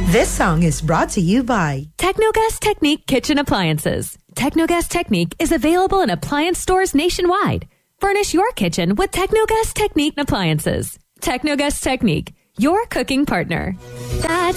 This song is brought to you by Technogas Technique Kitchen Appliances. Technogas Technique is available in appliance stores nationwide. Furnish your kitchen with Technogas Technique appliances. Technogas Technique, your cooking partner. That